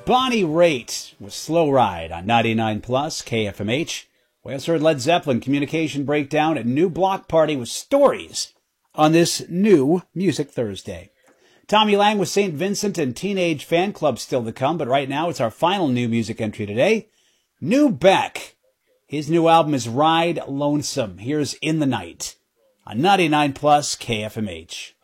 Bonnie Raitt with Slow Ride on 99 Plus KFMH. We also heard Led Zeppelin Communication Breakdown at New Block Party with Stories on this new Music Thursday. Tommy Lang with St. Vincent and Teenage Fan Club still to come, but right now it's our final new music entry today. New Beck. His new album is Ride Lonesome. Here's In the Night on 99 Plus KFMH.